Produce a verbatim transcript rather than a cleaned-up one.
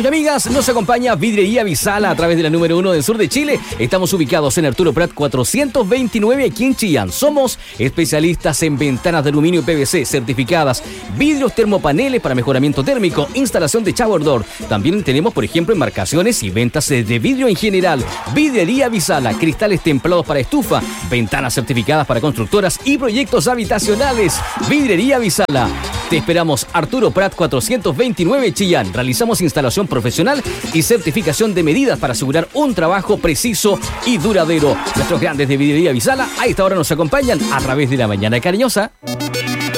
y amigas, nos acompaña Vidrería Visala a través de la número uno del sur de Chile. Estamos ubicados en Arturo Prat cuatrocientos veintinueve aquí en Chillán. Somos especialistas en ventanas de aluminio y P V C certificadas, vidrios termopaneles para mejoramiento térmico, instalación de shower door. También tenemos, por ejemplo, enmarcaciones y ventas de vidrio en general. Vidrería Visala, cristales templados para estufa, ventanas certificadas para constructoras y proyectos habitacionales. Vidrería Visala. Te esperamos, Arturo Prat cuatrocientos veintinueve Chillán. Realizamos instalación profesional y certificación de medidas para asegurar un trabajo preciso y duradero. Nuestros grandes de Vidrería Visala a esta hora nos acompañan a través de la mañana cariñosa.